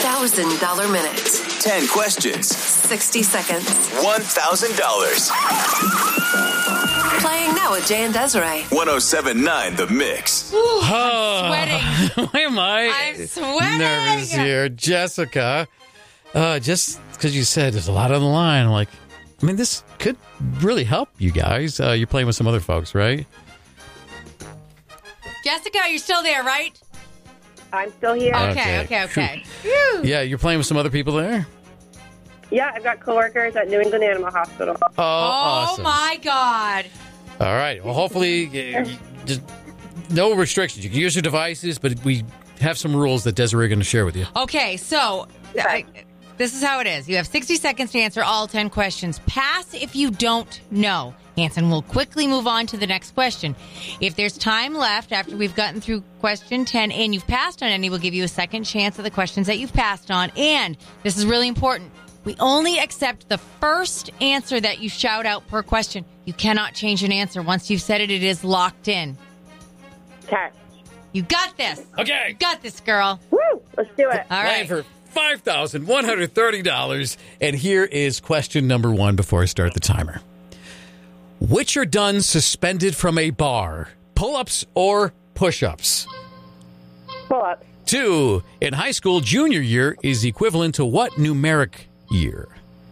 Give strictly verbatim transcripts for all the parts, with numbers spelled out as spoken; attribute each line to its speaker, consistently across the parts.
Speaker 1: thousand dollars minute.
Speaker 2: ten questions.
Speaker 1: sixty seconds.
Speaker 2: one thousand dollars.
Speaker 1: Playing now with Jay and Desiree.
Speaker 2: one oh seven point nine The Mix.
Speaker 3: Ooh, I'm sweating.
Speaker 4: Why am I
Speaker 3: I'm sweating.
Speaker 4: nervous here? Jessica, uh, just because you said there's a lot on the line, I'm like, I mean, this could really help you guys. Uh, you're playing with some other folks, right?
Speaker 3: Jessica, you're still there, right?
Speaker 5: I'm still here.
Speaker 3: Okay, okay, okay. okay.
Speaker 4: Yeah, you're playing with some other people there?
Speaker 5: Yeah, I've got coworkers at New England Animal Hospital.
Speaker 4: Oh,
Speaker 3: Oh,
Speaker 4: awesome.
Speaker 3: my God.
Speaker 4: All right. Well, hopefully, uh, you- just no restrictions. You can use your devices, but we have some rules that Desiree is going to share with you.
Speaker 3: Okay, so I, this is how it is. You have sixty seconds to answer all ten questions. Pass if you don't know. Hanson will quickly move on to the next question. If there's time left after we've gotten through question ten and you've passed on any, we'll give you a second chance at the questions that you've passed on. And this is really important. We only accept the first answer that you shout out per question. You cannot change an answer. Once you've said it, it is locked in.
Speaker 5: Okay.
Speaker 3: You got this.
Speaker 4: Okay.
Speaker 3: You got this, girl.
Speaker 5: Woo! Let's do it.
Speaker 3: All
Speaker 4: Playing
Speaker 3: right.
Speaker 4: for five thousand one hundred thirty dollars. And here is question number one before I start the timer. Which are done suspended from a bar? Pull-ups or push-ups?
Speaker 5: Pull up.
Speaker 4: Two, in high school, junior year is equivalent to what numeric year?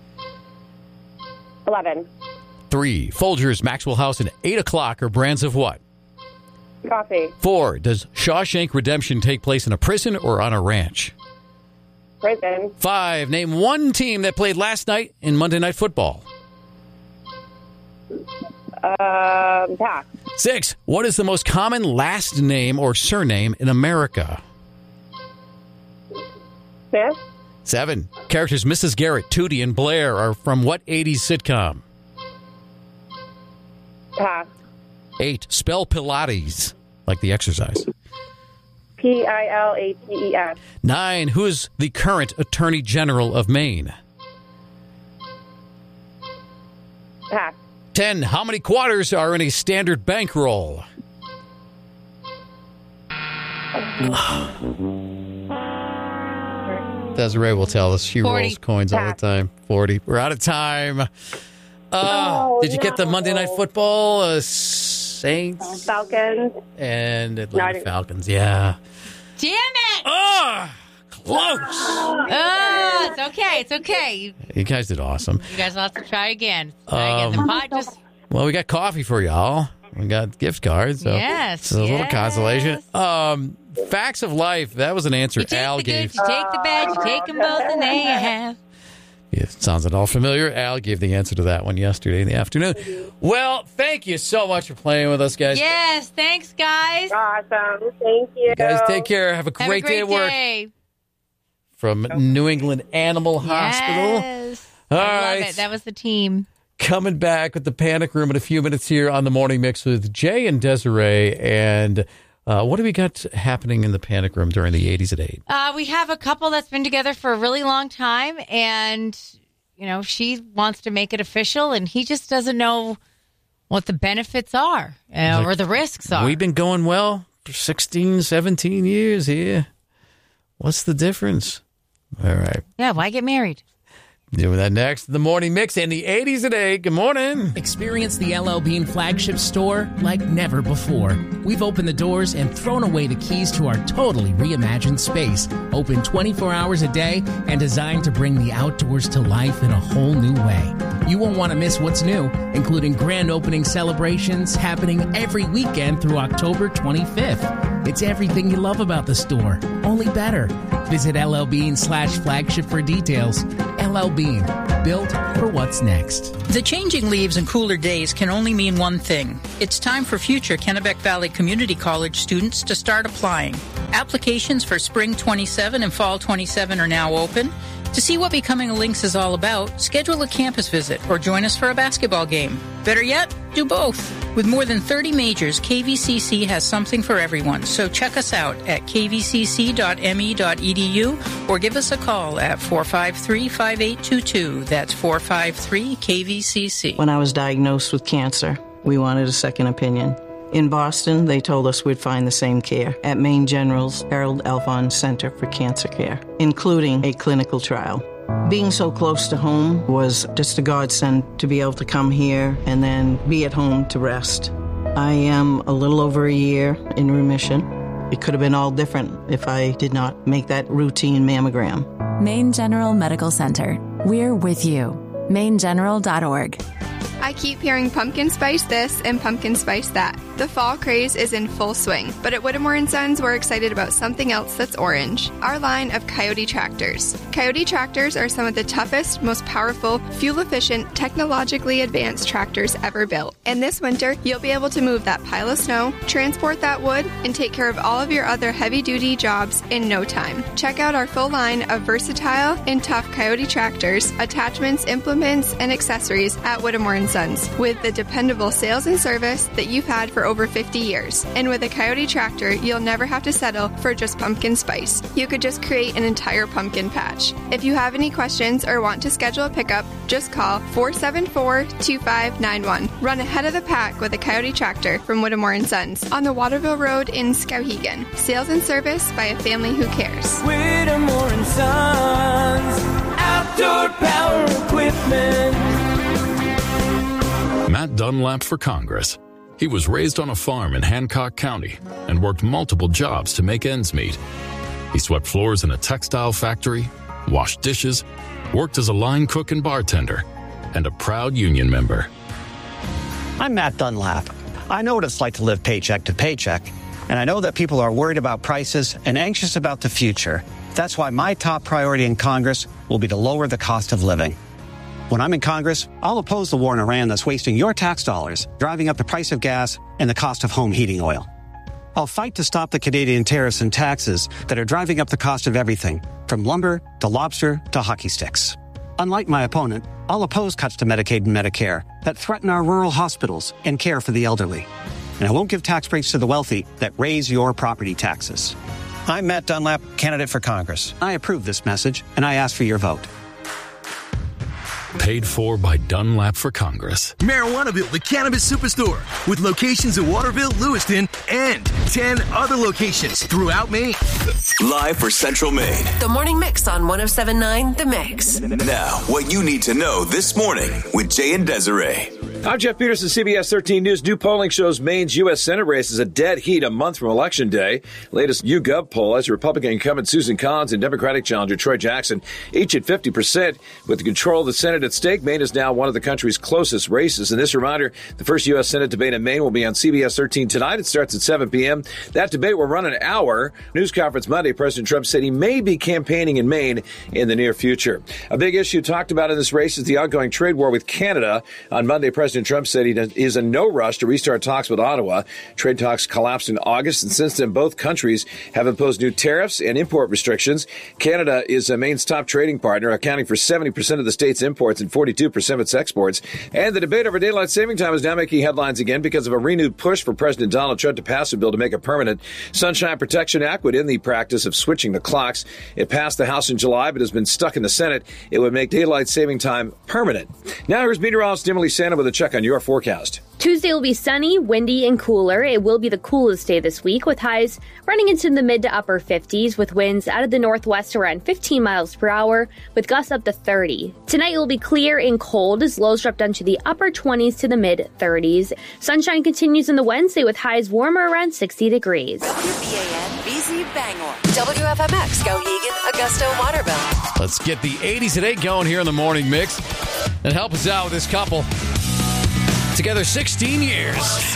Speaker 5: eleven.
Speaker 4: Three, Folgers, Maxwell House, and eight o'clock are brands of what?
Speaker 5: Coffee.
Speaker 4: Four, does Shawshank Redemption take place in a prison or on a ranch?
Speaker 5: Prison.
Speaker 4: Five, name one team that played last night in Monday Night Football.
Speaker 5: Um, pass.
Speaker 4: Six, what is the most common last name or surname in America?
Speaker 5: Smith.
Speaker 4: Seven, characters Missus Garrett, Tootie, and Blair are from what eighties sitcom?
Speaker 5: Pass.
Speaker 4: Eight, spell Pilates, like the exercise.
Speaker 5: P I L A T E S.
Speaker 4: Nine, who is the current Attorney General of Maine?
Speaker 5: Pass.
Speaker 4: Ten, how many quarters are in a standard bankroll? Desiree will tell us. She
Speaker 3: forty.
Speaker 4: rolls coins all the time. forty. We're out of time. Uh,
Speaker 5: Oh,
Speaker 4: did you get the
Speaker 5: no.
Speaker 4: Monday Night Football? Uh, Saints
Speaker 5: Falcons.
Speaker 4: and
Speaker 5: No, I
Speaker 4: Atlanta
Speaker 5: didn't.
Speaker 4: Falcons. Yeah.
Speaker 3: Damn it!
Speaker 4: Ah, close.
Speaker 3: Oh, it's okay. It's okay. You,
Speaker 4: You guys did awesome.
Speaker 3: you guys will have to try again. Try again. The
Speaker 4: Um,
Speaker 3: pot just
Speaker 4: Well, we got coffee for y'all. We got gift cards. So
Speaker 3: Yes,
Speaker 4: it's a little
Speaker 3: yes.
Speaker 4: consolation. Um, facts of life. That was an answer
Speaker 3: you take
Speaker 4: Al
Speaker 3: the
Speaker 4: gave.
Speaker 3: good, you take the bad, you take them both, and there you have.
Speaker 4: Yeah, it sounds at all familiar. Al gave the answer to that one yesterday in the afternoon. Well, thank you so much for playing with us, guys.
Speaker 3: Yes, thanks, guys.
Speaker 5: Awesome. Thank you.
Speaker 4: You guys take care. Have a
Speaker 3: Have
Speaker 4: great,
Speaker 3: a great
Speaker 4: day at work.
Speaker 3: day.
Speaker 4: From New England Animal Hospital.
Speaker 3: Yes.
Speaker 4: All
Speaker 3: I
Speaker 4: right.
Speaker 3: love it. That was the team.
Speaker 4: Coming back with the Panic Room in a few minutes here on the Morning Mix with Jay and Desiree. And uh, what do we got happening in the Panic Room during the eighties at eight?
Speaker 3: Uh, we have a couple that's been together for a really long time, and you know she wants to make it official, and he just doesn't know what the benefits are uh,
Speaker 4: Like,
Speaker 3: or the risks are.
Speaker 4: We've been going well for sixteen, seventeen years here. What's the difference? All right.
Speaker 3: yeah, why get married?
Speaker 4: Doing that next. The Morning Mix in the eighties at eight. Good morning.
Speaker 6: Experience the L L Bean flagship store like never before. We've opened the doors and thrown away the keys to our totally reimagined space. Open twenty-four hours a day and designed to bring the outdoors to life in a whole new way. You won't want to miss what's new, including grand opening celebrations happening every weekend through October twenty-fifth. It's everything you love about the store, only better. Visit L L Bean slash flagship for details. L L Bean, built for what's next.
Speaker 7: The changing leaves and cooler days can only mean one thing. It's time for future Kennebec Valley Community College students to start applying. Applications for Spring twenty-seven and Fall twenty-seven are now open. To see what Becoming a Lynx is all about, schedule a campus visit or join us for a basketball game. Better yet, do both. With more than thirty majors, K V C C has something for everyone, so check us out at k v c c dot m e dot e d u or give us a call at four five three, five eight two two. That's four five three K V C C.
Speaker 8: When I was diagnosed with cancer, we wanted a second opinion. In Boston, they told us we'd find the same care at Maine General's Harold Alphon Center for Cancer Care, including a clinical trial. Being so close to home was just a godsend to be able to come here and then be at home to rest. I am a little over a year in remission. It could have been all different if I did not make that routine mammogram.
Speaker 9: Maine General Medical Center. We're with you. maine general dot org.
Speaker 10: I keep hearing pumpkin spice this and pumpkin spice that. The fall craze is in full swing, but at Whittemore and Sons, we're excited about something else that's orange. Our line of Coyote tractors. Coyote tractors are some of the toughest, most powerful, fuel-efficient, technologically advanced tractors ever built. And this winter, you'll be able to move that pile of snow, transport that wood, and take care of all of your other heavy-duty jobs in no time. Check out our full line of versatile and tough Coyote tractors, attachments, implements, and accessories at Whittemore and Sons, with the dependable sales and service that you've had for over fifty years. And with a Coyote tractor, you'll never have to settle for just pumpkin spice. You could just create an entire pumpkin patch. If you have any questions or want to schedule a pickup, just call four seven four, two five nine one. Run ahead of the pack with a Coyote tractor from Whittemore and Sons on the Waterville Road in Skowhegan. Sales and service by a family who cares.
Speaker 11: Whittemore and Sons, outdoor power equipment.
Speaker 12: Matt Dunlap for Congress. He was raised on a farm in Hancock County and worked multiple jobs to make ends meet. He swept floors in a textile factory, washed dishes, worked as a line cook and bartender, and a proud union member.
Speaker 13: I'm Matt Dunlap. I know what it's like to live paycheck to paycheck, and I know that people are worried about prices and anxious about the future. That's why my top priority in Congress will be to lower the cost of living. When I'm in Congress, I'll oppose the war in Iran that's wasting your tax dollars, driving up the price of gas and the cost of home heating oil. I'll fight to stop the Canadian tariffs and taxes that are driving up the cost of everything, from lumber to lobster to hockey sticks. Unlike my opponent, I'll oppose cuts to Medicaid and Medicare that threaten our rural hospitals and care for the elderly. And I won't give tax breaks to the wealthy that raise your property taxes. I'm Matt Dunlap, candidate for Congress. I approve this message, and I ask for your vote.
Speaker 12: Paid for by Dunlap for Congress.
Speaker 14: Marijuanaville, the cannabis superstore, with locations in Waterville, Lewiston, and ten other locations throughout Maine.
Speaker 2: Live for Central Maine.
Speaker 1: The Morning Mix on one oh seven point nine The Mix.
Speaker 2: Now, what you need to know this morning with Jay and Desiree.
Speaker 15: I'm Jeff Peterson, C B S thirteen News. New polling shows Maine's U S Senate race is a dead heat a month from Election Day. Latest YouGov poll has Republican incumbent Susan Collins and Democratic challenger Troy Jackson each at fifty percent. With the control of the Senate at stake, Maine is now one of the country's closest races. And this reminder, the first U S Senate debate in Maine will be on C B S thirteen tonight. It starts at seven p.m. That debate will run an hour. News conference Monday, President Trump said he may be campaigning in Maine in the near future. A big issue talked about in this race is the ongoing trade war with Canada. On Monday, President Trump said he is in no rush to restart talks with Ottawa. Trade talks collapsed in August, and since then, both countries have imposed new tariffs and import restrictions. Canada is Maine's top trading partner, accounting for seventy percent of the state's imports and forty-two percent of its exports. And the debate over daylight saving time is now making headlines again because of a renewed push for President Donald Trump to pass a bill to make a permanent Sunshine Protection Act would end the practice of switching the clocks. It passed the House in July, but has been stuck in the Senate. It would make daylight saving time permanent. Now here's meteorologist Emily Santa with a check on your forecast.
Speaker 16: Tuesday will be sunny, windy, and cooler. It will be the coolest day this week, with highs running into the mid to upper fifties, with winds out of the northwest around fifteen miles per hour, with gusts up to thirty. Tonight it will be clear and cold as lows drop down to the upper twenties to the mid thirties. Sunshine continues in the Wednesday, with highs warmer around sixty degrees.
Speaker 1: W B A N, B Z Bangor. W F M X, Skowhegan, Augusta, Waterville.
Speaker 4: Let's get the eighties today going here in the morning mix. And help us out with this couple. Together sixteen years.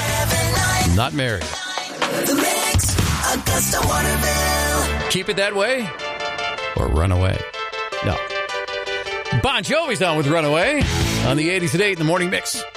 Speaker 4: Not married.
Speaker 11: The Mix, Augusta, Waterville.
Speaker 4: Keep it that way or run away. No. Bon Jovi's on with Runaway on the eighties at eight in the morning mix.